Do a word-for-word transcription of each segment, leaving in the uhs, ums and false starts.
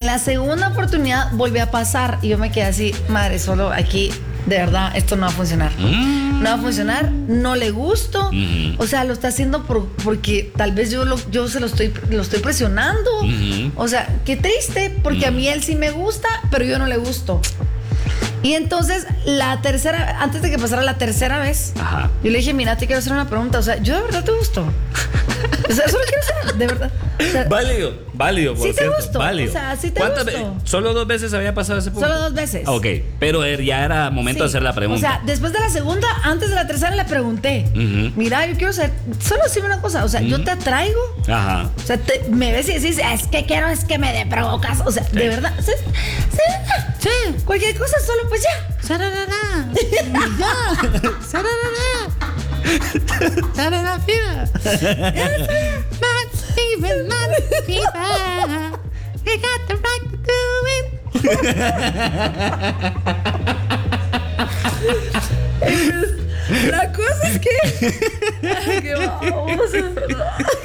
la segunda oportunidad volvió a pasar y yo me quedé así, madre, solo aquí, de verdad, esto no va a funcionar. Mm. No va a funcionar, no le gusto. Mm. O sea, lo está haciendo por, porque tal vez yo, lo, yo se lo estoy, lo estoy presionando. Mm. O sea, qué triste, porque mm. a mí él sí me gusta, pero yo no le gusto. Y entonces, la tercera, antes de que pasara la tercera vez, ajá, yo le dije, mira, te quiero hacer una pregunta. O sea, yo de verdad te gusto. O sea, eso lo quiero hacer, de verdad. O sea, válido, válido, por sí cierto. te gusto, válido. O sea, sí te ¿Cuántas gusto. Ve- ¿Solo dos veces había pasado ese punto? Solo dos veces. Ok, pero ya era momento sí. de hacer la pregunta. O sea, después de la segunda, antes de la tercera le pregunté, uh-huh, mira, yo quiero saber, solo decirme una cosa, o sea, uh-huh, yo te atraigo. Ajá. O sea, te, me ves y decís, es que quiero, es que me de provocas. O sea, sí, de verdad. ¿Sí? Sí. Sí. Cualquier cosa, solo pues ya. Sararara. Ya. Sararara. Sararara, fiba. Not even, not fever. You got the right to do it. La cosa es que. Ay, qué baboso.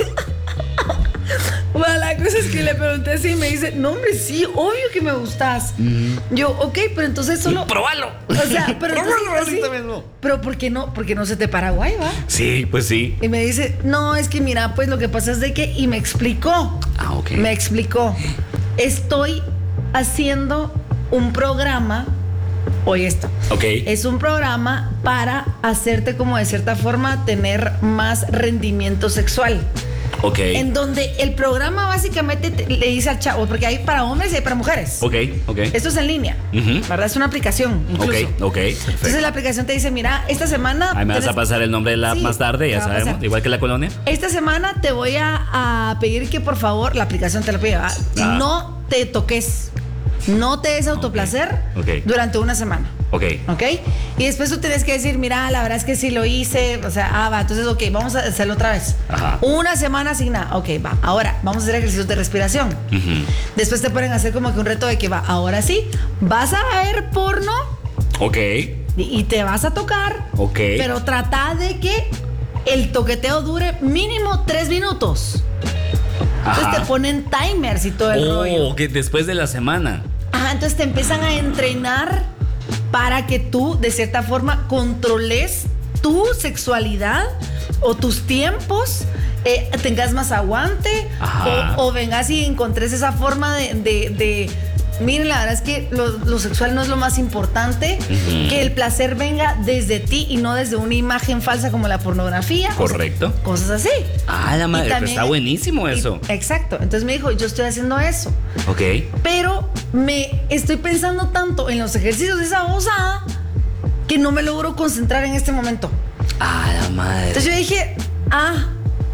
Bueno, la cosa es que le pregunté así y me dice, no hombre, sí, obvio que me gustas. Mm. Yo, ok, pero entonces solo... ¡Probalo! O sea, pero entonces, así, pero ¿por qué no? Porque no se te para guay, ¿va? Sí, pues sí. Y me dice, no, es que mira, pues lo que pasa es de que... Y me explicó. Ah, ok. Me explicó. Estoy haciendo un programa... Oye esto. Ok. Es un programa para hacerte como de cierta forma tener más rendimiento sexual. Ok. En donde el programa básicamente te, le dice al chavo, porque hay para hombres y hay para mujeres. Ok, ok. Esto es en línea, uh-huh, ¿verdad? Es una aplicación, incluso. Ok, ok. Perfecto. Entonces la aplicación te dice, mira, esta semana... Ahí me vas tenés... a pasar el nombre de la app sí, más tarde, ya sabemos, igual que la colonia. Esta semana te voy a, a pedir que por favor, la aplicación te la pide, ah. no te toques, no te des autoplacer okay. durante una semana. Ok. Ok. Y después tú tienes que decir, mira, la verdad es que sí lo hice. O sea, ah, va, entonces, ok, vamos a hacerlo otra vez. Ajá. Una semana sin nada. Ok, va. Ahora, vamos a hacer ejercicios de respiración. Uh-huh. Después te ponen a hacer como que un reto de que va, ahora sí, vas a ver porno. Ok. Y, y te vas a tocar. Ok. Pero trata de que el toqueteo dure mínimo tres minutos. Ajá. Entonces te ponen timers y todo el oh, rollo. Ok, después de la semana. Ajá, entonces te empiezan a entrenar para que tú, de cierta forma, controles tu sexualidad o tus tiempos, eh, tengas más aguante o, o vengas y encontres esa forma de... de, de miren, la verdad es que lo, lo sexual no es lo más importante, uh-huh, que el placer venga desde ti y no desde una imagen falsa como la pornografía. Correcto. O sea, cosas así. Ah, la madre, también, está buenísimo eso. Y, exacto. Entonces me dijo, yo estoy haciendo eso. Ok. Pero me estoy pensando tanto en los ejercicios de esa babosada que no me logro concentrar en este momento. Ah, la madre. Entonces yo dije, ah.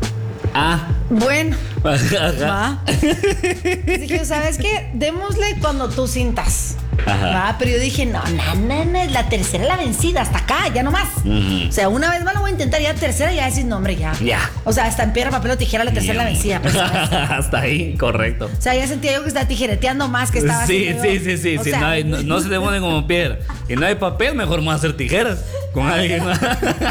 Ah. Bueno. Va. Dije, ¿sabes qué? Démosle cuando tú sintas. Ajá. Va, pero yo dije, no, no, no, no, es la tercera la vencida, hasta acá, ya nomás. Uh-huh. O sea, una vez más lo voy a intentar, ya tercera ya decís, no, hombre, ya. Ya. O sea, hasta en piedra, papel o tijera, la tercera la vencida. Pues, hasta ahí, correcto. O sea, ya sentía yo que estaba tijereteando más que estaba sí, haciendo. Sí, sí, sí, sí. No, hay, no, no se te ponen como piedra. Y no hay papel, mejor vamos a hacer tijeras con alguien más.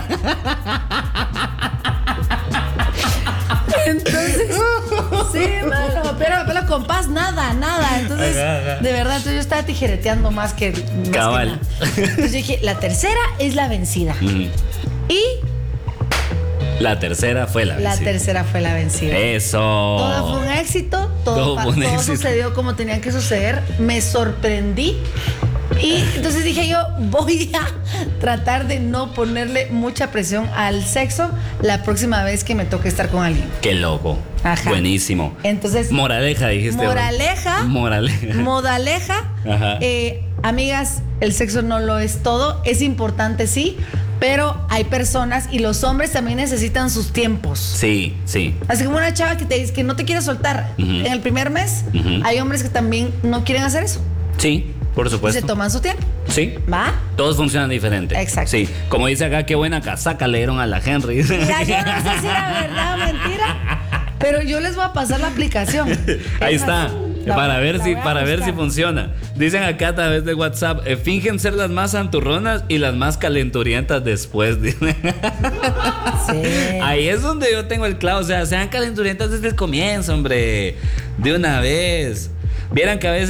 Entonces, sí, mano, pero, pero con paz, nada, nada. Entonces, ajá, ajá. De verdad, entonces yo estaba tijereteando más que, más cabal. Que nada. Entonces yo dije, la tercera es la vencida. Mm. Y la tercera fue la vencida. La tercera fue la vencida. Eso. Todo fue un éxito, todo, todo, pa- todo éxito. Sucedió como tenía que suceder. Me sorprendí. Y entonces dije yo, voy a tratar de no ponerle mucha presión al sexo la próxima vez que me toque estar con alguien. Qué loco. Ajá. Buenísimo. Entonces, moraleja, dijiste. Moraleja. Moraleja. Modaleja. Ajá. Eh, amigas, el sexo no lo es todo. Es importante, sí, pero hay personas y los hombres también necesitan sus tiempos. Sí, sí. Así como una chava que te dice que no te quiere soltar uh-huh. en el primer mes, uh-huh. hay hombres que también no quieren hacer eso. Sí. Por supuesto. Se toman su tiempo. Sí. ¿Va? Todos funcionan diferente. Exacto. Sí. Como dice acá, qué buena casaca le dieron a la Henry. Mira, yo no sé si era verdad o mentira, pero yo les voy a pasar la aplicación. Ahí es está. La, para ver si para ver si funciona. Dicen acá a través de WhatsApp, eh, fingen ser las más santurronas y las más calenturientas después. Sí. Ahí es donde yo tengo el clavo. O sea, sean calenturientas desde el comienzo, hombre. De una vez. Vieran que a veces